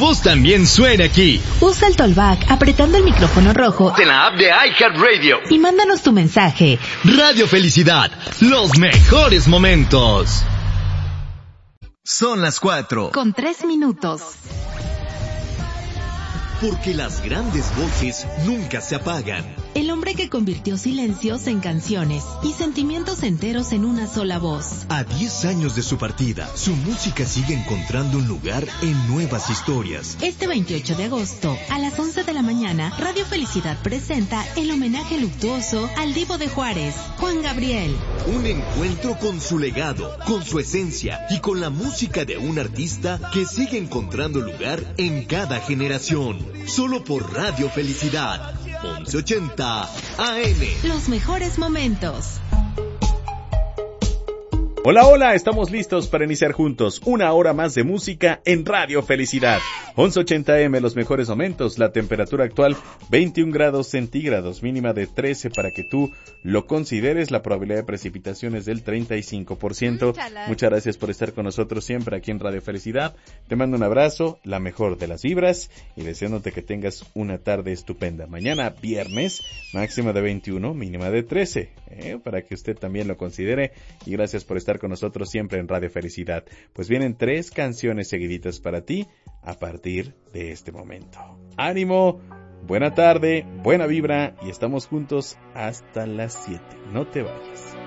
voz también suene aquí. Usa el Tollback apretando el micrófono rojo En la app de iHeartRadio. y mándanos tu mensaje. Radio Felicidad, los mejores momentos. Son las 4. Con 3 minutos. Porque las grandes voces nunca se apagan. El hombre que convirtió silencios en canciones y sentimientos enteros en una sola voz. A 10 años de su partida, su música sigue encontrando un lugar en nuevas historias. Este 28 de agosto, a las 11 de la mañana, Radio Felicidad presenta el homenaje luctuoso al Divo de Juárez, Juan Gabriel. Un encuentro con su legado, con su esencia y con la música de un artista que sigue encontrando lugar en cada generación. Solo por Radio Felicidad, 1180 AM. Los mejores momentos. Hola, hola, estamos listos para iniciar juntos una hora más de música en Radio Felicidad. 1180 M, los mejores momentos, la temperatura actual 21 grados centígrados, mínima de 13 para que tú lo consideres, la probabilidad de precipitaciones del 35%. Muchas gracias por estar con nosotros siempre aquí en Radio Felicidad. Te mando un abrazo, la mejor de las vibras y deseándote que tengas una tarde estupenda. Mañana viernes, máxima de 21, mínima de 13, para que usted también lo considere y gracias por estar con nosotros siempre en Radio Felicidad. Pues vienen 3 canciones seguiditas para ti a partir de este momento. ¡Ánimo! Buena tarde, buena vibra y estamos juntos hasta las 7. No te vayas.